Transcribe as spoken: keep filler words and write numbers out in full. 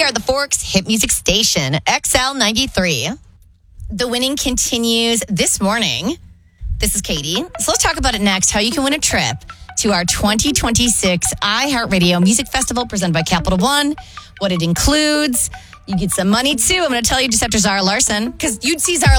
here at the Forks Hit Music Station, X L ninety-three. The winning continues this morning. This is Katie. So let's talk about it next, how you can win a trip to our twenty twenty-six iHeartRadio Music Festival presented by Capital One, what it includes. You get some money, too. I'm going to tell you just after Zara Larson, because you'd see Zara